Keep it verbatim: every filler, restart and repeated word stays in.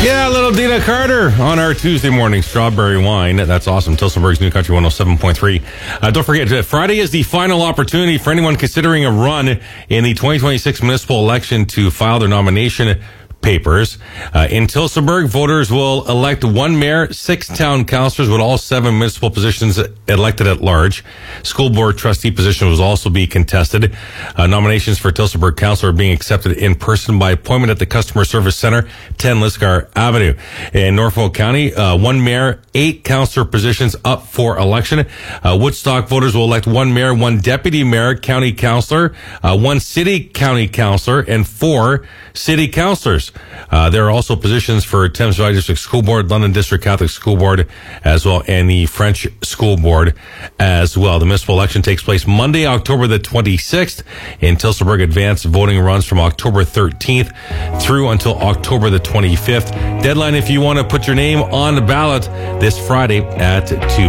Yeah, little Dina Carter on our Tuesday morning strawberry wine. That's awesome. Tillsonburg's New Country one oh seven point three. Uh, don't forget, Friday is the final opportunity for anyone considering a run in the twenty twenty-six municipal election to file their nomination papers. Uh, in Tillsonburg, voters will elect one mayor, six town councilors with all seven municipal positions elected at large. School board trustee position will also be contested. Uh, nominations for Tillsonburg council are being accepted in person by appointment at the Customer Service Center, ten Lisgar Avenue. In Norfolk County, uh, one mayor, eight councilor positions up for election. Uh, Woodstock voters will elect one mayor, one deputy mayor, county councilor, uh, one city county councilor, and four city councilors. Uh, there are also positions for Thames Valley District School Board, London District Catholic School Board as well, and the French School Board as well. The municipal election takes place Monday, October the twenty-sixth. In Tillsonburg, advanced voting runs from October thirteenth through until October the twenty-fifth. Deadline if you want to put your name on the ballot this Friday at two